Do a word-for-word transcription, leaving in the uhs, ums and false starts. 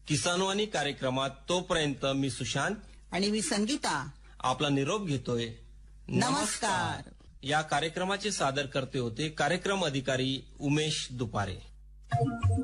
किसानवाणी कार्यक्रमात तोपर्यंत मी सुशांत आणि मी संगीता आपला निरोप घेतोय. नमस्कार. या कार्यक्रमाचे सादर करते होते कार्यक्रम अधिकारी उमेश दुपारे.